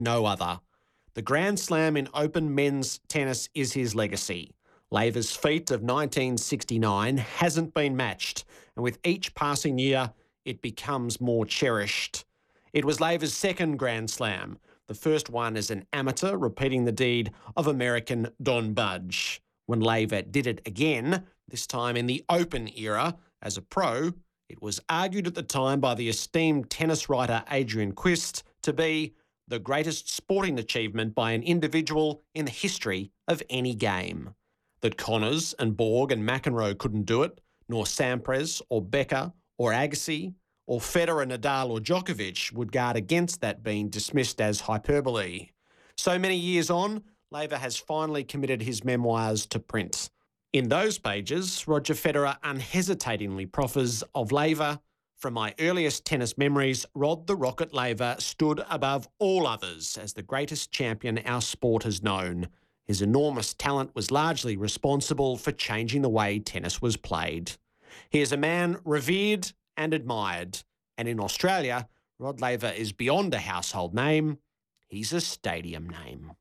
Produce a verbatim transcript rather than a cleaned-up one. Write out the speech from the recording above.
no other. The Grand Slam in open men's tennis is his legacy. Laver's feat of nineteen sixty-nine hasn't been matched, and with each passing year, it becomes more cherished. It was Laver's second Grand Slam, the first one as an amateur, repeating the deed of American Don Budge. When Laver did it again, this time in the Open era, as a pro, it was argued at the time by the esteemed tennis writer Adrian Quist to be the greatest sporting achievement by an individual in the history of any game. That Connors and Borg and McEnroe couldn't do it, nor Sampras or Becker or Agassi or Federer, Nadal or Djokovic would guard against that being dismissed as hyperbole. So many years on, Laver has finally committed his memoirs to print. In those pages, Roger Federer unhesitatingly proffers of Laver, "From my earliest tennis memories, Rod the Rocket Laver stood above all others as the greatest champion our sport has known. His enormous talent was largely responsible for changing the way tennis was played. He is a man revered and admired, and in Australia, Rod Laver is beyond a household name. He's a stadium name."